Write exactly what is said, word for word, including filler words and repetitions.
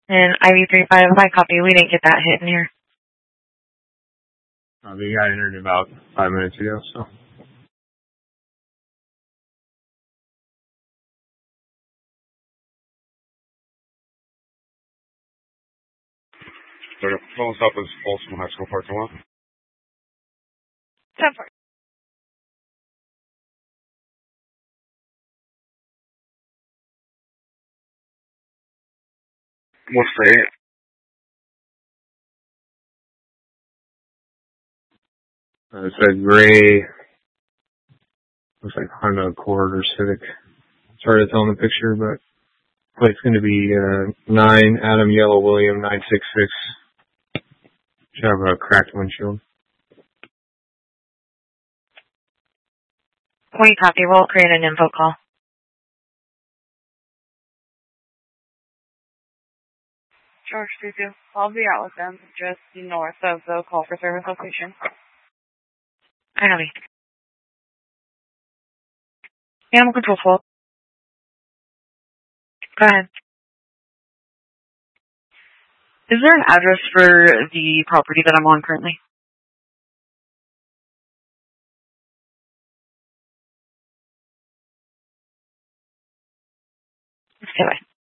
And I V three five, my copy. We didn't get that hit in here. Uh, the guy entered about five minutes ago, so. They're closed up as Folsom High School parking lot. ten four. What's the eight? Uh, it's a gray, looks like Honda Accord or Civic. It's hard to tell in the picture, but plate's going to be uh, nine Adam Yellow William nine six six. Should have a cracked windshield. We copy. We'll create an info call. George two two. I'll be out with them just north of the call for service location. I know me. Animal control full. Go ahead. Is there an address for the property that I'm on currently? Stay away.